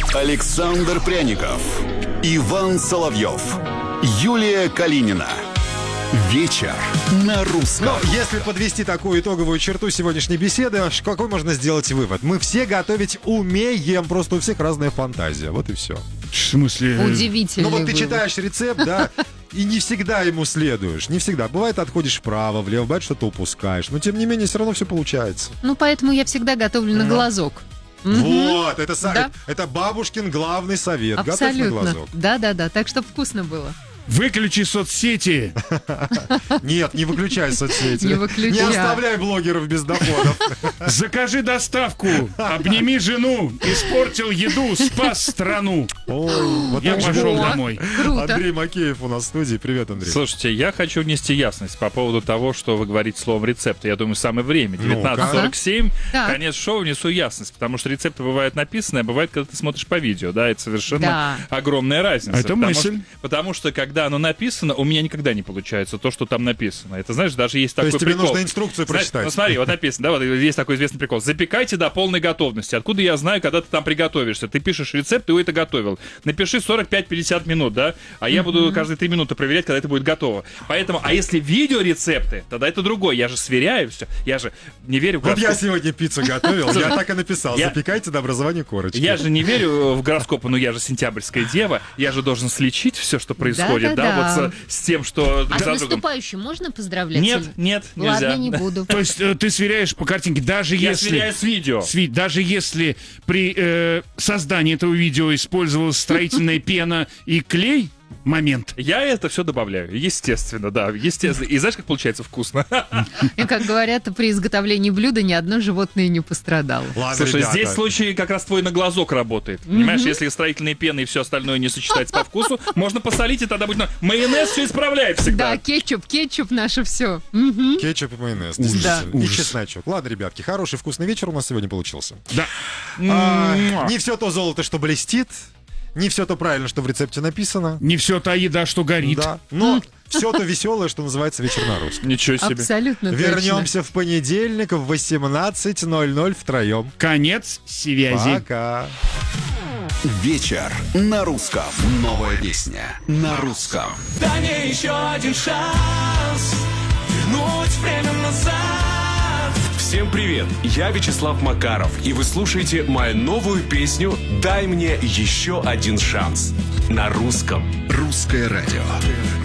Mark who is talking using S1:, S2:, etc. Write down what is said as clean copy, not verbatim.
S1: Александр Пряников, Иван Соловьев, Юлия Калинина. Вечер на русском.
S2: Ну, если подвести такую итоговую черту сегодняшней беседы, какой можно сделать вывод? Мы все готовить умеем, просто у всех разная фантазия. Вот и все.
S3: В смысле?
S4: Удивительно.
S2: Ну вот ты читаешь рецепт, да, и не всегда ему следуешь. Не всегда. Бывает, отходишь вправо, влево, бывает, что-то упускаешь. Но тем не менее, все равно все получается.
S4: Ну, поэтому я всегда готовлю на глазок.
S2: Вот,
S4: Да.
S2: это бабушкин главный совет. Готовь на
S4: Абсолютно.
S2: глазок.
S4: Да, так, чтобы вкусно было.
S3: Выключи соцсети.
S2: Нет, не выключай соцсети.
S4: Не выключай.
S2: Не оставляй блогеров без доходов.
S3: Закажи доставку. Обними жену. Испортил еду. Спас страну.
S2: Ой, вот
S3: Я
S2: так
S3: пошел
S2: же.
S3: домой.
S4: Круто.
S2: Андрей Макеев у нас в студии. Привет, Андрей.
S5: Слушайте, я хочу внести ясность по поводу того, что вы говорите словом рецепт. Я думаю, самое время. 19:47.
S4: Так.
S5: Конец шоу, внесу ясность. Потому что рецепты бывают написаны, а бывает, когда ты смотришь по видео. Да, это совершенно огромная разница.
S3: Это мысль.
S5: Потому что, когда оно написано, у меня никогда не получается то, что там написано. Это, знаешь, даже есть
S2: То
S5: такой
S2: есть тебе
S5: прикол.
S2: нужно инструкцию прочитать.
S5: Ну смотри, вот написано, да, вот есть такой известный прикол. Запекайте до полной готовности. Откуда я знаю, когда ты там приготовишься? Ты пишешь рецепт, ты его это готовил. Напиши 45-50 минут, да? А я буду каждые 3 минуты проверять, когда это будет готово. Поэтому, а если видеорецепты, тогда это другое. Я же сверяю все. Я же не верю в
S2: Вот я
S5: гороскоп.
S2: сегодня пиццу готовил, я так и написал. Запекайте до образования корочки.
S5: Я же не верю в гороскопы, но я же сентябрьская дева. Я же должен слечить все, что происходит, да? Вот с тем, что...
S4: А
S5: за
S4: с
S5: другом.
S4: наступающим можно поздравлять?
S5: Нет, нельзя.
S4: Ладно, не буду.
S3: То есть ты сверяешь по картинке, даже
S5: Я
S3: если...
S5: сверяю с видео.
S3: Даже если при создании этого видео использовалась строительная пена и клей, момент.
S5: Я это все добавляю, естественно, да, естественно. И знаешь, как получается вкусно?
S4: И, как говорят, при изготовлении блюда ни одно животное не пострадало.
S2: Ладно,
S5: Слушай,
S2: ребята.
S5: здесь в случае как раз твой на глазок работает. Понимаешь, если строительные пены и все остальное не сочетается по вкусу, можно посолить, и тогда будет... Майонез все исправляет всегда.
S4: Да, кетчуп наше все.
S2: Кетчуп и майонез,
S4: Да.
S2: действительно. И чесночок. Ладно, ребятки, хороший вкусный вечер у нас сегодня получился.
S3: Да.
S2: Не все то золото, что блестит, не все то правильно, что в рецепте написано.
S3: Не все та еда, что горит.
S2: Да, но все то веселое, что называется вечер на русском.
S5: Ничего себе.
S4: Абсолютно точно.
S2: Вернемся в понедельник в 18:00 втроем.
S3: Конец связи.
S2: Пока.
S1: Вечер на русском. Новая песня на русском.
S6: Дай мне еще один шанс вернуть время назад. Всем привет, я Вячеслав Макаров, и вы слушаете мою новую песню «Дай мне еще один шанс» на русском.
S1: Русское радио.